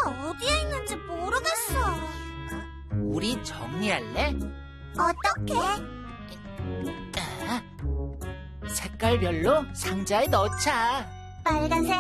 어디에 있는지 모르겠어. 우리 정리할래? 어떻게? 색깔별로 상자에 넣자. 빨간색,